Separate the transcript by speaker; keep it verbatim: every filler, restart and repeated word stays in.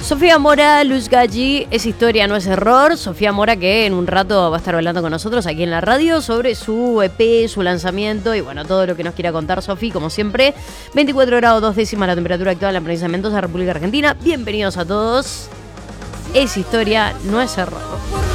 Speaker 1: Sofía Mora, Luz Galli, es historia, no es error. Sofía Mora, que en un rato va a estar hablando con nosotros aquí en la radio sobre su E P, su lanzamiento y bueno, todo lo que nos quiera contar Sofi, como siempre. veinticuatro grados dos décimas la temperatura actual en la provincia de Mendoza, República Argentina. Bienvenidos a todos. Es historia, no es error.